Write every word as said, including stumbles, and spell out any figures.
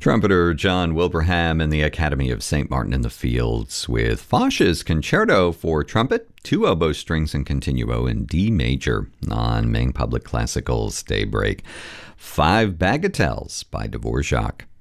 Trumpeter John Wilbraham and the Academy of Saint Martin in the Fields with Foch's Concerto for Trumpet, two oboe strings and continuo in D major on Maine Public Classical's Daybreak. Five Bagatelles by Dvorak.